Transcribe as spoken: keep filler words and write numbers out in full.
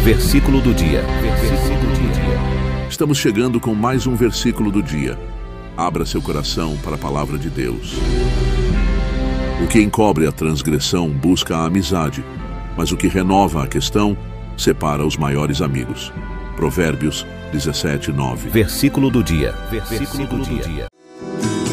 Versículo do dia. Versículo do dia. Estamos chegando com mais um versículo do dia. Abra seu coração para a palavra de Deus. O que encobre a transgressão busca a amizade, mas o que renova a questão separa os maiores amigos. Provérbios dezessete, nove. Versículo do dia. Versículo do dia.